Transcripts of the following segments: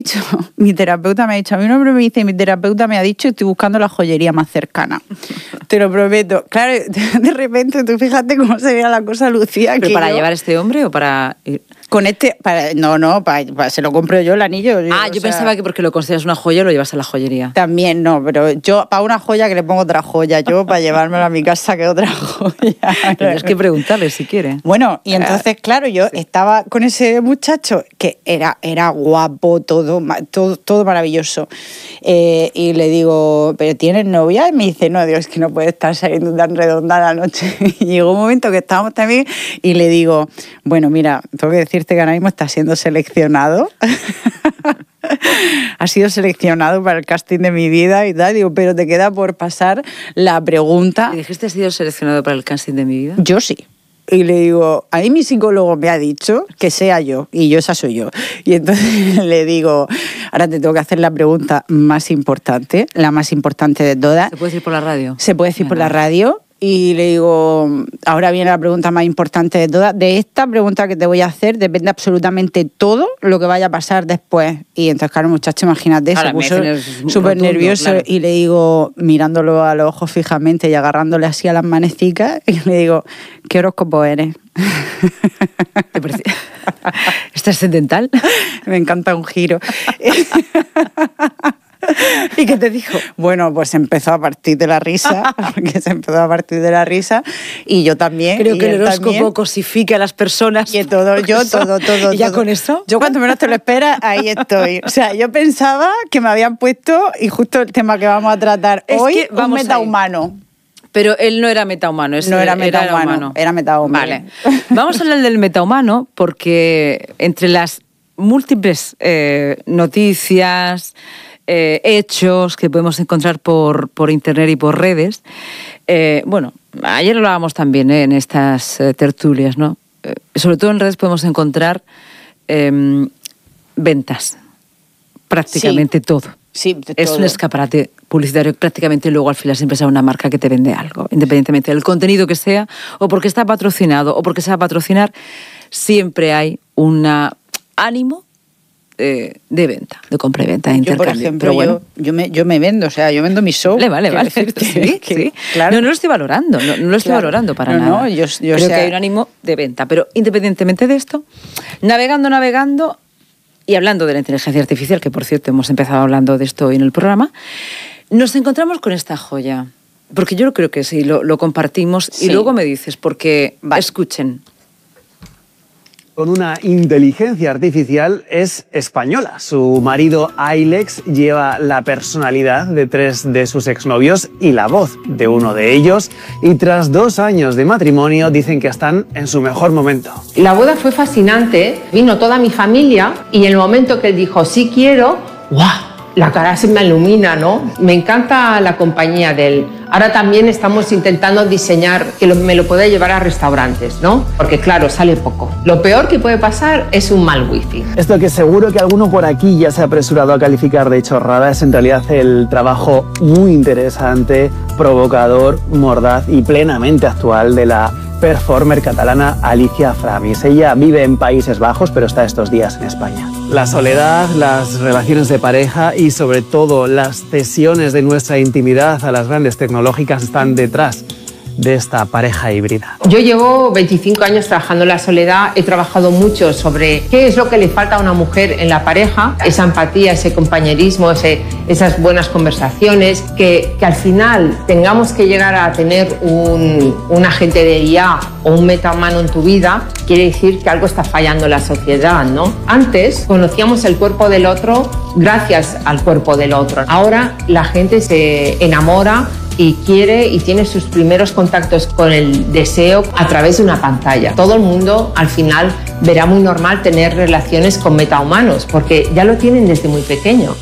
Mi terapeuta me ha dicho, a mí un hombre me dice, mi terapeuta me ha dicho, estoy buscando la joyería más cercana. Te lo prometo. Claro, de repente tú fíjate cómo sería la cosa, Lucía. ¿Pero para llevar este hombre o para...? Con este, se lo compro yo el anillo. Yo pensaba que porque lo consideras una joya lo llevas a la joyería. También no, pero yo para una joya que le pongo otra joya, yo para llevármelo a mi casa que otra joya. Tienes que preguntarle si quiere. Bueno, y entonces, claro, yo estaba con ese muchacho que era guapo, todo maravilloso. Y le digo, ¿pero tienes novia? Y me dice, no, Dios, es que no puede estar saliendo tan redonda la noche. Y llegó un momento que estábamos también y le digo, bueno, mira, tengo que decirte que ahora mismo está siendo seleccionado. Ha sido seleccionado para el casting de mi vida y tal. Digo, pero te queda por pasar la pregunta. ¿Le dijiste has sido seleccionado para el casting de mi vida? Yo sí. Y le digo, a mí mi psicólogo me ha dicho que sea yo, y yo esa soy yo. Y entonces le digo, ahora te tengo que hacer la pregunta más importante, la más importante de todas. ¿Se puede decir por la radio? Se puede decir por la radio. Y le digo, ahora viene la pregunta más importante de todas. De esta pregunta que te voy a hacer depende absolutamente todo lo que vaya a pasar después. Y entonces, claro, muchacho, imagínate, se puso súper nervioso. Claro. Y le digo, mirándolo a los ojos fijamente y agarrándole así a las manecicas, y le digo, ¿qué horóscopo eres? ¿Te parece? ¿Es trascendental? Me encanta un giro. ¿Y qué te dijo? Bueno, pues empezó a partir de la risa, y yo también. Creo que el horóscopo cosifica a las personas. Y todo. ¿Y ya con esto? Yo cuando menos te lo esperas, ahí estoy. O sea, yo pensaba que me habían puesto, y justo el tema que vamos a tratar hoy, un metahumano. Pero él no era metahumano, era metahumano. Era metahumano. Vale. Vamos a hablar del metahumano porque entre las múltiples noticias, hechos que podemos encontrar por internet y por redes. Bueno, ayer hablábamos también en estas tertulias, ¿no? Sobre todo en redes podemos encontrar ventas, prácticamente todo. Sí, de es todo. Un escaparate publicitario, prácticamente luego al final siempre será una marca que te vende algo, independientemente del contenido que sea, o porque está patrocinado, o porque se va a patrocinar, siempre hay un ánimo de venta, de compra y venta, de intercambio. Por ejemplo, pero bueno, yo me vendo, o sea, yo vendo mi show. Vale. Sí. Claro. No lo estoy valorando, no lo estoy valorando para nada. No, yo creo que hay un ánimo de venta, pero independientemente de esto, navegando, y hablando de la inteligencia artificial, que por cierto hemos empezado hablando de esto hoy en el programa, nos encontramos con esta joya, porque yo creo que sí, lo compartimos, y luego me dices, porque escuchen. Con una inteligencia artificial es española. Su marido Ailex lleva la personalidad de 3 de sus exnovios y la voz de uno de ellos. Y tras 2 años de matrimonio dicen que están en su mejor momento. La boda fue fascinante. Vino toda mi familia y en el momento que él dijo sí quiero, ¡guau! La cara se me ilumina, ¿no? Me encanta la compañía de él. Ahora también estamos intentando diseñar que me lo pueda llevar a restaurantes, ¿no? Porque claro, sale poco. Lo peor que puede pasar es un mal wifi. Esto que seguro que alguno por aquí ya se ha apresurado a calificar de chorrada es en realidad el trabajo muy interesante, provocador, mordaz y plenamente actual de la performer catalana Alicia Framis. Ella vive en Países Bajos, pero está estos días en España. La soledad, las relaciones de pareja y sobre todo las cesiones de nuestra intimidad a las grandes tecnológicas están detrás de esta pareja híbrida. Yo llevo 25 años trabajando en la soledad, he trabajado mucho sobre qué es lo que le falta a una mujer en la pareja, esa empatía, ese compañerismo, esas buenas conversaciones, que al final tengamos que llegar a tener un agente de IA o un metahumano en tu vida, quiere decir que algo está fallando en la sociedad, ¿no? Antes conocíamos el cuerpo del otro gracias al cuerpo del otro. Ahora la gente se enamora y quiere y tiene sus primeros contactos con el deseo a través de una pantalla. Todo el mundo al final verá muy normal tener relaciones con metahumanos porque ya lo tienen desde muy pequeño.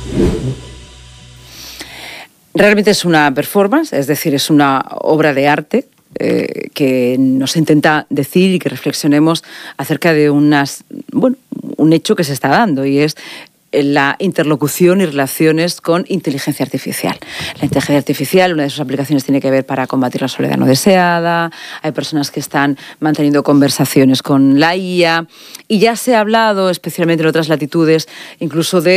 Realmente es una performance, es decir, es una obra de arte que nos intenta decir y que reflexionemos acerca de un hecho que se está dando, y es la interlocución y relaciones con inteligencia artificial. La inteligencia artificial, una de sus aplicaciones tiene que ver para combatir la soledad no deseada, hay personas que están manteniendo conversaciones con la IA, y ya se ha hablado, especialmente en otras latitudes, incluso de